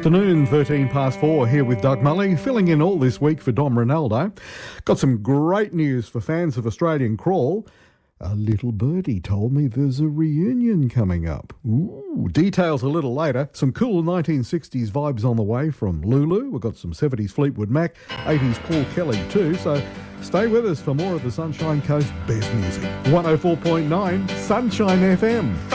Afternoon, 13 past 4, here with Doug Mully, filling in all this week for Dom Ronaldo. Got some great news for fans of Australian crawl. A little birdie told me there's a reunion coming up. Ooh, details a little later. Some cool 1960s vibes on the way from Lulu. We've got some 70s Fleetwood Mac, 80s Paul Kelly too. So stay with us for more of the Sunshine Coast best music. 104.9 Sunshine FM.